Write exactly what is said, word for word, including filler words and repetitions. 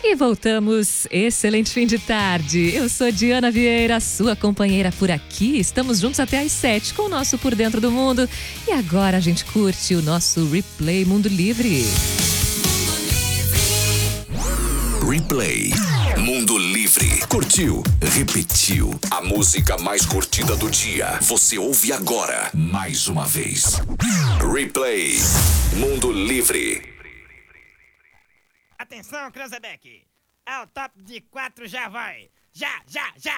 E voltamos. Excelente fim de tarde. Eu sou Diana Vieira, sua companheira por aqui. Estamos juntos até às sete com o nosso Por Dentro do Mundo. E agora a gente curte o nosso Replay Mundo Livre. Replay Mundo Livre. Curtiu? Repetiu. A música mais curtida do dia. Você ouve agora, mais uma vez. Replay Mundo Livre. Atenção, Cranzebeck. Ao top de quatro já vai. Já, já, já.